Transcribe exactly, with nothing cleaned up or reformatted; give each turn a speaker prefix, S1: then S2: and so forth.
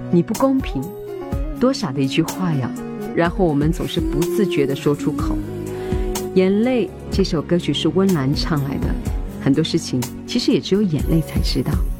S1: 你不公平，多傻的一句话呀，然后我们总是不自觉地说出口。眼泪这首歌曲是温岚唱来的，很多事情其实也只有眼泪才知道。